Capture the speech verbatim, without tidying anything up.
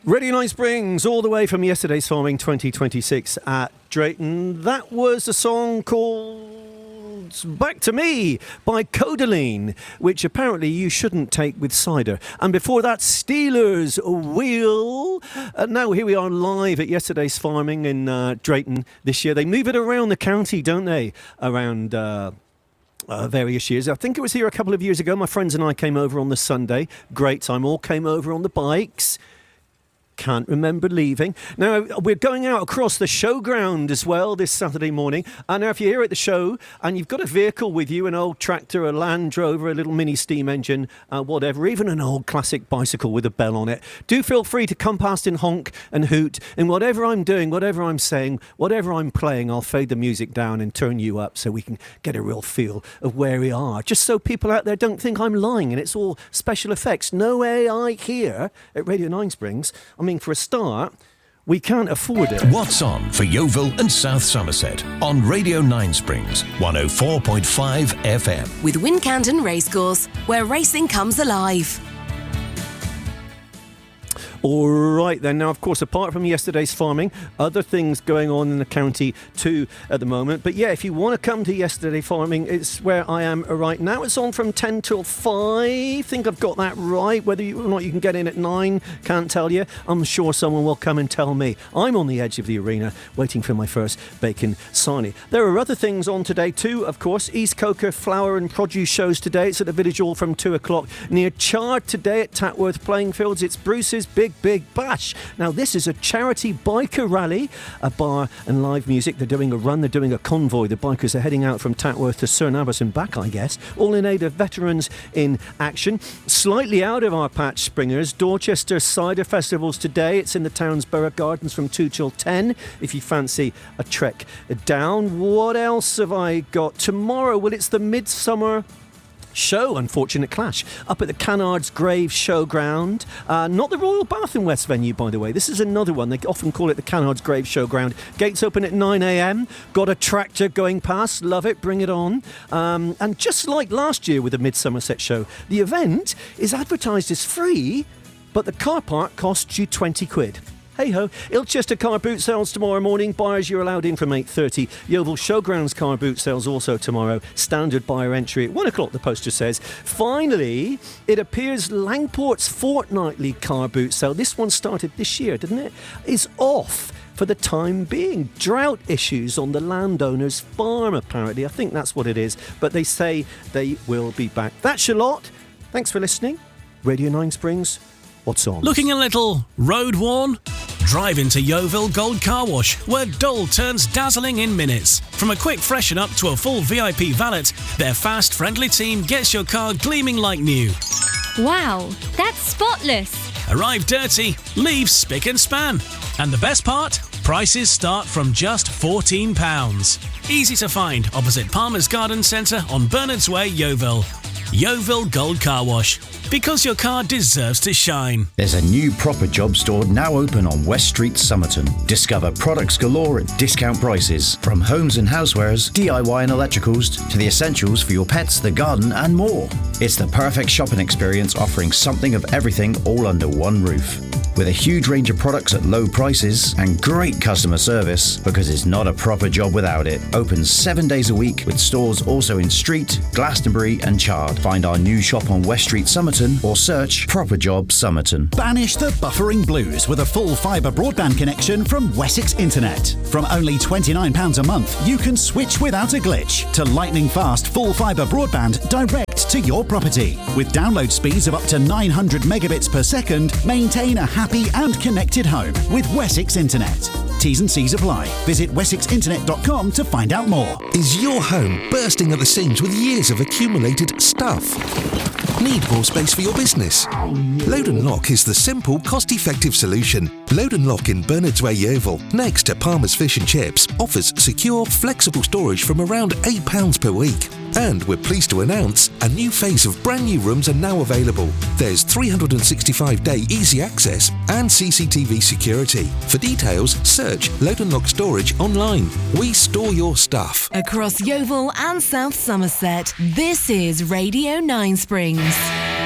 Radio Nine Springs, all the way from yesterday's farming twenty twenty-six at Drayton. That was a song called Back to Me by Codaline, which apparently you shouldn't take with cider. And before that, Steelers Wheel. Uh, now here we are live at yesterday's farming in uh, Drayton this year. They move it around the county, don't they? Around... Uh, Uh, various years. I think it was here a couple of years ago. My friends and I came over on the Sunday. Great time. All came over on the bikes. Can't remember leaving. Now, we're going out across the showground as well this Saturday morning. And now if you're here at the show and you've got a vehicle with you, an old tractor, a Land Rover, a little mini steam engine, uh, whatever, even an old classic bicycle with a bell on it, do feel free to come past and honk and hoot. And whatever I'm doing, whatever I'm saying, whatever I'm playing, I'll fade the music down and turn you up so we can get a real feel of where we are. Just so people out there don't think I'm lying and it's all special effects. No A I here at Radio Nine Springs. I I mean, for a start, we can't afford it. What's on for Yeovil and South Somerset on Radio Nine Springs, one oh four point five F M. With Wincanton Racecourse, where racing comes alive. All right then. Now, of course, apart from yesterday's farming, other things going on in the county too at the moment. But yeah, if you want to come to yesterday farming, it's where I am right now. It's on from ten till five. I think I've got that right. Whether you, or not you can get in at nine, can't tell you. I'm sure someone will come and tell me. I'm on the edge of the arena waiting for my first bacon sarnie. There are other things on today too, of course. East Coker flower and produce shows today. It's at the Village Hall from two o'clock. Near Chard today at Tatworth Playing Fields. It's Bruce's Big Big Bash. Now, this is a charity biker rally, a bar and live music. They're doing a run, they're doing a convoy. The bikers are heading out from Tatworth to Cerne Abbas and back, I guess, all in aid of veterans in action. Slightly out of our patch, Springers, Dorchester Cider Festival's today. It's in the town's Borough Gardens from two till ten, if you fancy a trek down. What else have I got? Tomorrow, well, it's the Midsummer Show, unfortunate clash, up at the Canards Grave Showground. Uh, not the Royal Bath and West venue, by the way. This is another one. They often call it the Canards Grave Showground. Gates open at nine a.m. Got a tractor going past. Love it. Bring it on. Um, and just like last year with the Mid-Somerset Show, the event is advertised as free, but the car park costs you twenty quid. Hey-ho. Ilchester car boot sales tomorrow morning. Buyers, you're allowed in from eight thirty. Yeovil Showgrounds car boot sales also tomorrow. Standard buyer entry at one o'clock, the poster says. Finally, it appears Langport's fortnightly car boot sale, this one started this year, didn't it, is off for the time being. Drought issues on the landowner's farm, apparently. I think that's what it is. But they say they will be back. That's your lot. Thanks for listening. Radio Nine Springs. What's on? Looking a little road worn? Drive into Yeovil Gold Car Wash, where dull turns dazzling in minutes. From a quick freshen up to a full V I P valet, their fast, friendly team gets your car gleaming like new. Wow, that's spotless. Arrive dirty, leave spick and span. And the best part? Prices start from just fourteen pounds. Easy to find opposite Palmer's Garden Centre on Bernards Way, Yeovil. Yeovil Gold Car Wash, because your car deserves to shine. There's a new proper job store now open on West Street, Somerton. Discover products galore at discount prices, from homes and housewares, D I Y and electricals, to the essentials for your pets, the garden and more. It's the perfect shopping experience, offering something of everything all under one roof. With a huge range of products at low prices and great customer service, because it's not a proper job without it. Open seven days a week with stores also in Street, Glastonbury and Chard. Find our new shop on West Street, Somerton, or search Proper Job Somerton. Banish the buffering blues with a full fibre broadband connection from Wessex Internet. From only twenty-nine pounds a month, you can switch without a glitch to lightning fast full fibre broadband direct to your property. With download speeds of up to nine hundred megabits per second, maintain a happy and connected home with Wessex Internet. T's and C's apply. Visit wessex internet dot com to find out more. Is your home bursting at the seams with years of accumulated stuff? Need more space for your business? Load and Lock is the simple, cost-effective solution. Load and Lock in Bernards Way, Yeovil, next to Palmer's Fish and Chips, offers secure, flexible storage from around eight pounds per week. And we're pleased to announce a new phase of brand new rooms are now available. There's three hundred sixty-five day easy access and C C T V security. For details, search Load and Lock Storage online. We store your stuff. Across Yeovil and South Somerset, this is Radio Nine Springs.